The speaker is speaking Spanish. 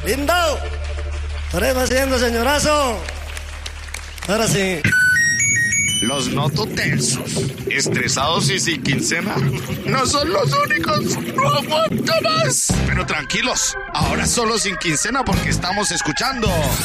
Lindo. Estaremos haciendo, señorazo. Ahora sí. Los noto tensos, estresados y sin quincena. No son los únicos, no aguanto más. Pero tranquilos, ahora solo sin quincena porque estamos escuchando